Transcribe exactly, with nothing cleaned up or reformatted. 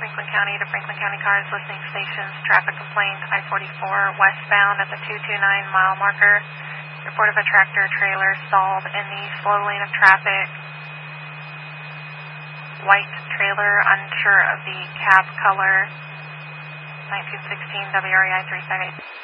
Franklin County to Franklin County cars, listening stations, traffic complaint, I forty-four westbound at the two two nine mile marker. Report of a tractor trailer stalled in the slow lane of traffic. White trailer, unsure of the cab color. nineteen sixteen W R E I three five eight.